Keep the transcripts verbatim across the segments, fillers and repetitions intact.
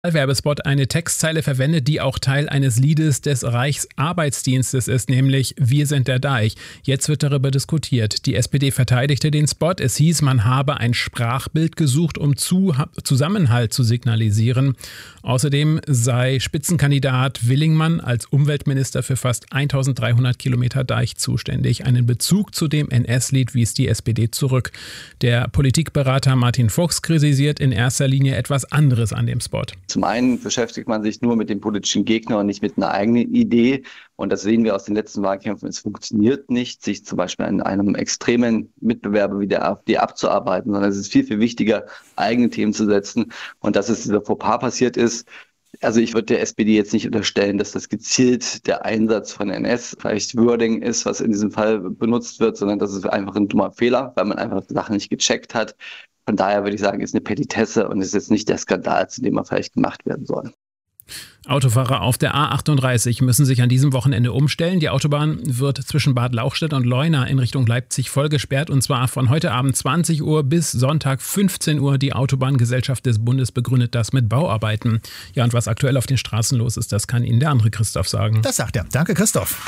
Werbespot eine Textzeile verwendet, die auch Teil eines Liedes des Reichsarbeitsdienstes ist, nämlich Wir sind der Deich. Jetzt wird darüber diskutiert. Die S P D verteidigte den Spot. Es hieß, man habe ein Sprachbild gesucht, um zu, Zusammenhalt zu signalisieren. Außerdem sei Spitzenkandidat Willingmann als Umweltminister für fast eintausenddreihundert Kilometer Deich zuständig. Einen Bezug zu dem N S-Lied wies die S P D zurück. Der Politikberater Martin Fuchs kritisiert in erster Linie etwas anderes an dem Spot. Zum einen beschäftigt man sich nur mit dem politischen Gegner und nicht mit einer eigenen Idee. Und das sehen wir aus den letzten Wahlkämpfen. Es funktioniert nicht, sich zum Beispiel an einem extremen Mitbewerber wie der AfD abzuarbeiten, sondern es ist viel, viel wichtiger, eigene Themen zu setzen. Und dass es dieser Fauxpas passiert ist, also ich würde der S P D jetzt nicht unterstellen, dass das gezielt der Einsatz von N S, vielleicht Wording ist, was in diesem Fall benutzt wird, sondern das ist einfach ein dummer Fehler, weil man einfach Sachen nicht gecheckt hat. Von daher würde ich sagen, ist eine Petitesse und ist jetzt nicht der Skandal, zu dem er vielleicht gemacht werden soll. Autofahrer auf der A achtunddreißig müssen sich an diesem Wochenende umstellen. Die Autobahn wird zwischen Bad Lauchstädt und Leuna in Richtung Leipzig voll gesperrt und zwar von heute Abend zwanzig Uhr bis Sonntag fünfzehn Uhr. Die Autobahngesellschaft des Bundes begründet das mit Bauarbeiten. Ja, und was aktuell auf den Straßen los ist, das kann Ihnen der andere Christoph sagen. Das sagt er. Danke, Christoph.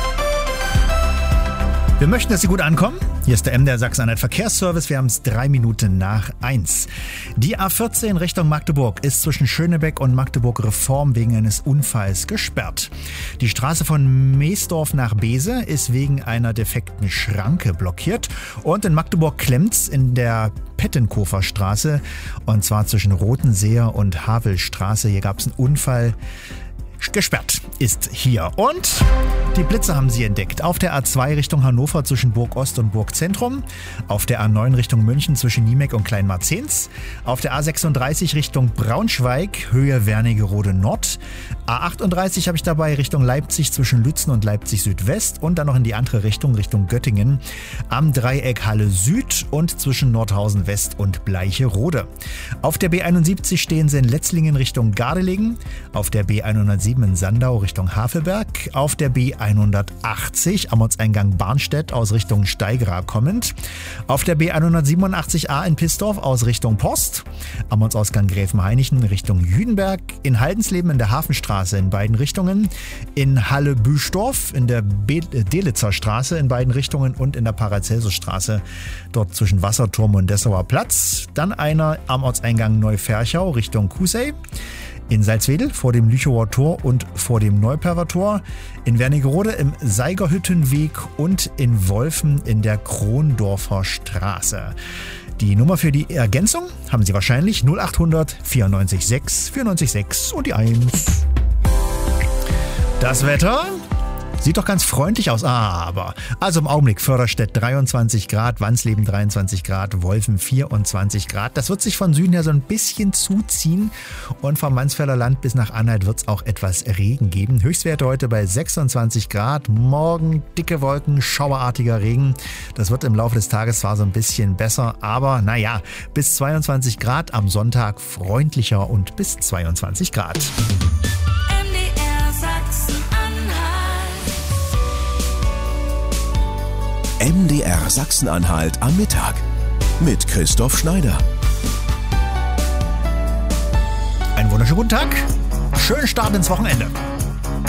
Wir möchten, dass Sie gut ankommen. Hier ist der M D R Sachsen-Anhalt Verkehrsservice. Wir haben es drei Minuten nach eins. Die A vierzehn Richtung Magdeburg ist zwischen Schönebeck und Magdeburg Reform wegen eines Unfalls gesperrt. Die Straße von Meesdorf nach Bese ist wegen einer defekten Schranke blockiert. Und in Magdeburg klemmt's in der Pettenkofer Straße. Und zwar zwischen Rotenseer und Havelstraße. Hier gab es einen Unfall. Gesperrt ist hier. Und die Blitze haben Sie entdeckt. Auf der A zwei Richtung Hannover zwischen Burg Ost und Burg Zentrum. Auf der A neun Richtung München zwischen Niemeck und Kleinmarzens. Auf der A sechsunddreißig Richtung Braunschweig, Höhe Wernigerode Nord. A achtunddreißig habe ich dabei Richtung Leipzig zwischen Lützen und Leipzig Südwest. Und dann noch in die andere Richtung, Richtung Göttingen. Am Dreieck Halle Süd und zwischen Nordhausen West und Bleicherode. Auf der B einundsiebzig stehen Sie in Letzlingen Richtung Gardelegen. Auf der B hundertsieben in Sandau Richtung Havelberg, auf der B hundertachtzig am Ortseingang Barnstedt aus Richtung Steigerer kommend, auf der B hundertsiebenundachtzig A in Pistorf aus Richtung Post, am Ortsausgang Gräfenhainichen Richtung Jüdenberg, in Haldensleben in der Hafenstraße in beiden Richtungen, in Halle-Büstorf in der Delitzer Straße in beiden Richtungen und in der Paracelsusstraße, dort zwischen Wasserturm und Dessauer Platz, dann einer am Ortseingang Neuferchau Richtung Kusey, in Salzwedel vor dem Lüchower Tor und vor dem Neuperver Tor, in Wernigerode im Seigerhüttenweg und in Wolfen in der Krondorfer Straße. Die Nummer für die Ergänzung haben Sie wahrscheinlich null achthundert vierundneunzig sechs vierundneunzig sechs und die eins. Das Wetter sieht doch ganz freundlich aus, aber also im Augenblick Förderstedt dreiundzwanzig Grad, Wansleben dreiundzwanzig Grad, Wolfen vierundzwanzig Grad. Das wird sich von Süden her so ein bisschen zuziehen und vom Mansfelder Land bis nach Anhalt wird es auch etwas Regen geben. Höchstwerte heute bei sechsundzwanzig Grad, morgen dicke Wolken, schauerartiger Regen. Das wird im Laufe des Tages zwar so ein bisschen besser, aber naja, bis zweiundzwanzig Grad, am Sonntag freundlicher und bis zweiundzwanzig Grad. M D R Sachsen-Anhalt am Mittag mit Christoph Schneider. Einen wunderschönen guten Tag, schönen Start ins Wochenende.